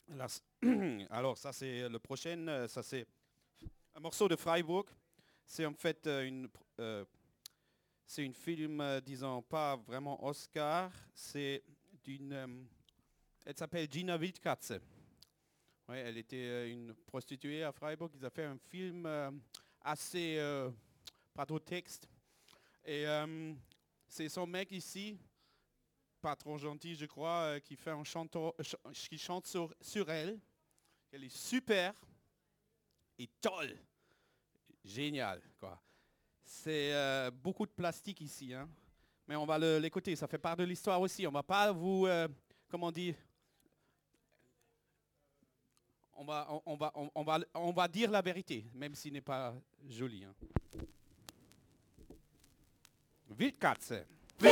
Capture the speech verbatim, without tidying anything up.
Là, c- alors, ça, c'est le prochain. euh, Ça, c'est un morceau de Freiburg. C'est en fait euh, une, pr- euh, c'est une film, euh, disons, pas vraiment Oscar. C'est d'une... euh, elle s'appelle Gina Wildkatze. Ouais, elle était euh, une prostituée à Freiburg. Ils ont fait un film euh, assez... euh, pas trop texte. Et euh, c'est son mec ici, pas trop gentil, je crois, euh, qui fait un chanteur, ch- qui chante sur, sur elle. Elle est super et tolle. Génial, quoi. C'est euh, beaucoup de plastique ici, hein. Mais on va le- l'écouter, ça fait part de l'histoire aussi. On va pas vous, euh, comment dire, on va, on, on va, on, on va, on va dire la vérité, même s'il n'est pas joli, hein. Wildkatze.